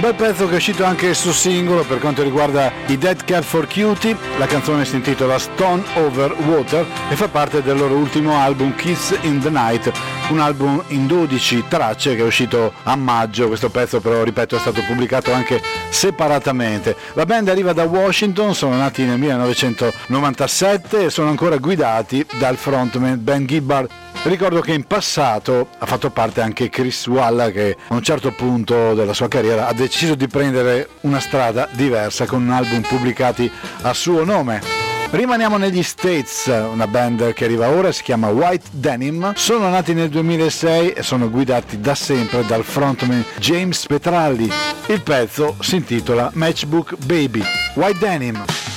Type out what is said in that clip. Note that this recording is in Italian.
bel pezzo che è uscito anche su singolo per quanto riguarda i Dead Cat for Cutie. La canzone si intitola Stone Over Water e fa parte del loro ultimo album Kiss in the Night, un album in 12 tracce che è uscito a maggio. Questo pezzo però, ripeto, è stato pubblicato anche separatamente. La band arriva da Washington, sono nati nel 1997 e sono ancora guidati dal frontman Ben Gibbard. Ricordo che in passato ha fatto parte anche Chris Walla, che a un certo punto della sua carriera ha deciso di prendere una strada diversa con un album pubblicati a suo nome. Rimaniamo negli States, una band che arriva ora si chiama White Denim, sono nati nel 2006 e sono guidati da sempre dal frontman James Petralli. Il pezzo si intitola Matchbook Baby. White Denim.